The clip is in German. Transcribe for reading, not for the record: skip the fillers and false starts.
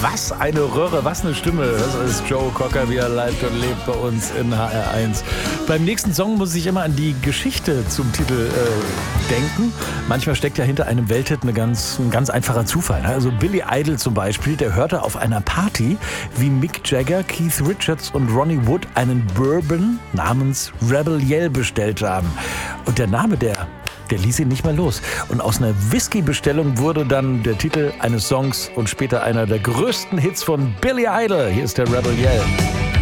Was eine Röhre, was eine Stimme. Das ist Joe Cocker, wie er lebt und lebt bei uns in HR1. Beim nächsten Song muss ich immer an die Geschichte zum Titel denken. Manchmal steckt ja hinter einem Welthit ein ganz einfacher Zufall. Also Billy Idol zum Beispiel, der hörte auf einer Party, wie Mick Jagger, Keith Richards und Ronnie Wood einen Bourbon namens Rebel Yell bestellt haben. Und der Name, der ließ ihn nicht mehr los. Und aus einer Whisky-Bestellung wurde dann der Titel eines Songs und später einer der größten Hits von Billy Idol. Hier ist der Rebel Yell.